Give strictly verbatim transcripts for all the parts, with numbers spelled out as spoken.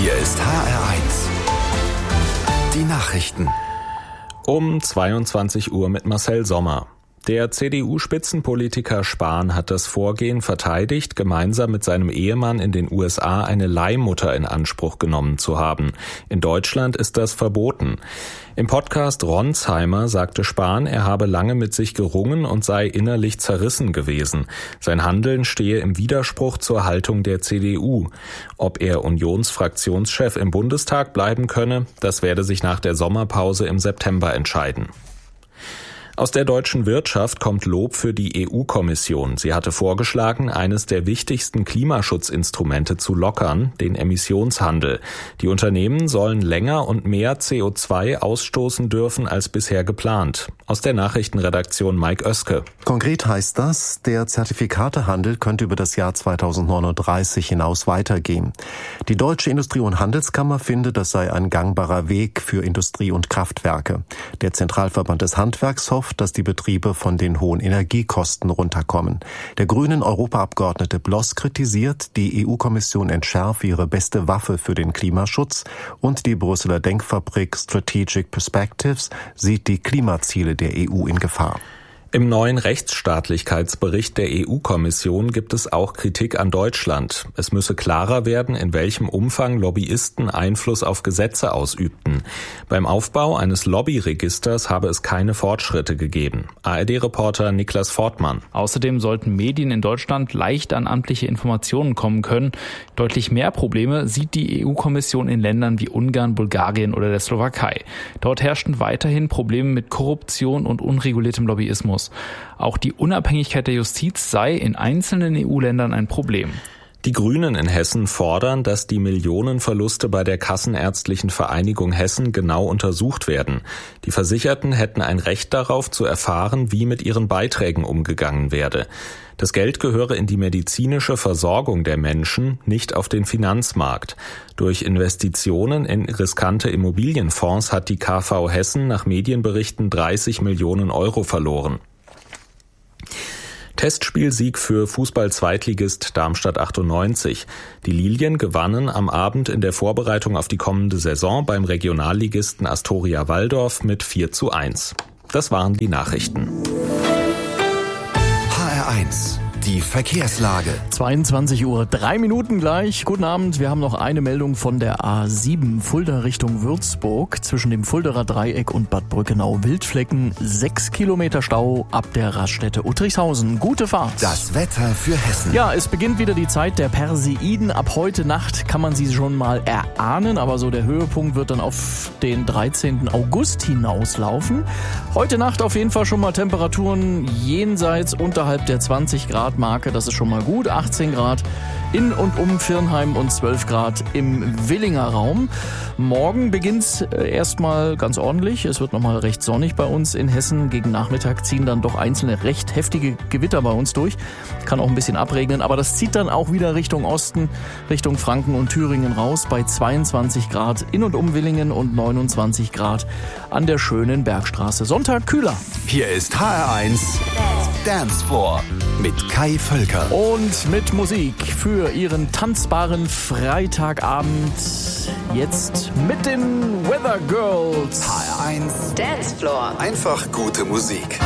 Hier ist H R eins. Die Nachrichten. Um zweiundzwanzig Uhr mit Marcel Sommer. Der C D U-Spitzenpolitiker Spahn hat das Vorgehen verteidigt, gemeinsam mit seinem Ehemann in den U S A eine Leihmutter in Anspruch genommen zu haben. In Deutschland ist das verboten. Im Podcast Ronsheimer sagte Spahn, er habe lange mit sich gerungen und sei innerlich zerrissen gewesen. Sein Handeln stehe im Widerspruch zur Haltung der C D U. Ob er Unionsfraktionschef im Bundestag bleiben könne, das werde sich nach der Sommerpause im September entscheiden. Aus der deutschen Wirtschaft kommt Lob für die E U-Kommission. Sie hatte vorgeschlagen, eines der wichtigsten Klimaschutzinstrumente zu lockern, den Emissionshandel. Die Unternehmen sollen länger und mehr C O zwei ausstoßen dürfen als bisher geplant. Aus der Nachrichtenredaktion Mike Oeske. Konkret heißt das, der Zertifikatehandel könnte über das Jahr zweitausendneununddreißig hinaus weitergehen. Die Deutsche Industrie- und Handelskammer findet, das sei ein gangbarer Weg für Industrie und Kraftwerke. Der Zentralverband des Handwerks hofft, dass die Betriebe von den hohen Energiekosten runterkommen. Der grünen Europaabgeordnete Bloss kritisiert, die E U-Kommission entschärfe ihre beste Waffe für den Klimaschutz und die Brüsseler Denkfabrik Strategic Perspectives sieht die Klimaziele der E U in Gefahr. Im neuen Rechtsstaatlichkeitsbericht der E U-Kommission gibt es auch Kritik an Deutschland. Es müsse klarer werden, in welchem Umfang Lobbyisten Einfluss auf Gesetze ausübten. Beim Aufbau eines Lobbyregisters habe es keine Fortschritte gegeben. A R D-Reporter Niklas Fortmann. Außerdem sollten Medien in Deutschland leicht an amtliche Informationen kommen können. Deutlich mehr Probleme sieht die E U-Kommission in Ländern wie Ungarn, Bulgarien oder der Slowakei. Dort herrschten weiterhin Probleme mit Korruption und unreguliertem Lobbyismus. Auch die Unabhängigkeit der Justiz sei in einzelnen E U-Ländern ein Problem. Die Grünen in Hessen fordern, dass die Millionenverluste bei der Kassenärztlichen Vereinigung Hessen genau untersucht werden. Die Versicherten hätten ein Recht darauf, zu erfahren, wie mit ihren Beiträgen umgegangen werde. Das Geld gehöre in die medizinische Versorgung der Menschen, nicht auf den Finanzmarkt. Durch Investitionen in riskante Immobilienfonds hat die K V Hessen nach Medienberichten dreißig Millionen Euro verloren. Testspielsieg für Fußball-Zweitligist Darmstadt achtundneunzig. Die Lilien gewannen am Abend in der Vorbereitung auf die kommende Saison beim Regionalligisten Astoria Walldorf mit vier zu eins. Das waren die Nachrichten. H R eins. Die Verkehrslage. zweiundzwanzig Uhr, drei Minuten gleich. Guten Abend. Wir haben noch eine Meldung von der A sieben Fulda Richtung Würzburg. Zwischen dem Fulderer Dreieck und Bad Brückenau-Wildflecken. Sechs Kilometer Stau ab der Raststätte Uttrichshausen. Gute Fahrt. Das Wetter für Hessen. Ja, es beginnt wieder die Zeit der Perseiden. Ab heute Nacht kann man sie schon mal erahnen. Aber so der Höhepunkt wird dann auf den dreizehnten August hinauslaufen. Heute Nacht auf jeden Fall schon mal Temperaturen jenseits unterhalb der zwanzig Grad Marke, das ist schon mal gut. achtzehn Grad in und um Virnheim und zwölf Grad im Willinger Raum. Morgen beginnt's erstmal ganz ordentlich. Es wird nochmal recht sonnig bei uns in Hessen. Gegen Nachmittag ziehen dann doch einzelne recht heftige Gewitter bei uns durch. Kann auch ein bisschen abregnen, aber das zieht dann auch wieder Richtung Osten, Richtung Franken und Thüringen raus bei zweiundzwanzig Grad in und um Willingen und neunundzwanzig Grad an der schönen Bergstraße. Sonntag kühler. Hier ist H R eins Dance Floor mit Kai Völker. Und mit Musik für Ihren tanzbaren Freitagabend. Jetzt mit den Weather Girls. H R eins Dance Floor. Einfach gute Musik.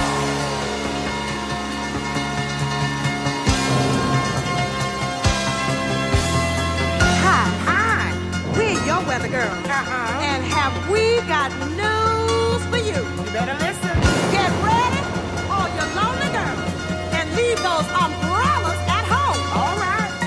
Hi, hi. We're your weather girls. Uh-huh. And have we got news for you? You better listen. Get ready, all your lonely girls, and leave those um